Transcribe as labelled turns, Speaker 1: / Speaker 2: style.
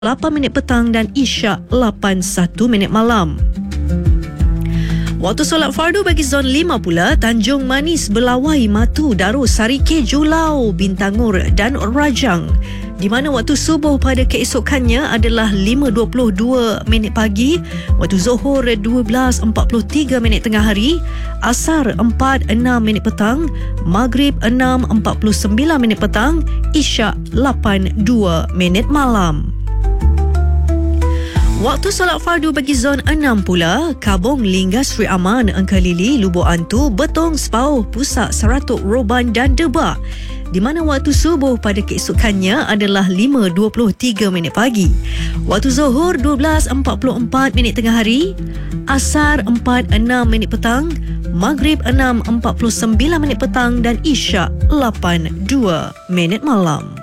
Speaker 1: 8 minit petang dan Isyak 8.1 minit malam. Waktu solat fardu bagi zon 5 pula, Tanjung Manis, Belawai, Matu, Darus, Sarike, Julau, Bintangur dan Rajang. Di mana waktu subuh pada keesokannya adalah 5.22 minit pagi, waktu zuhur 12.43 minit tengah hari, asar 4.6 minit petang, maghrib 6.49 minit petang, Isyak 8.2 minit malam. Waktu solat fardu bagi zon 6 pula, Kabong, Linggas, Sri Aman, Engkalili, Lubuk Antu, Betong, Sepauh, Pusak, Seratuk, Roban dan Debak. Di mana waktu subuh pada keesokannya adalah 5.23 minit pagi. Waktu zuhur 12.44 minit tengah hari, asar 4.6 minit petang, maghrib 6.49 minit petang dan Isyak 8.2 minit malam.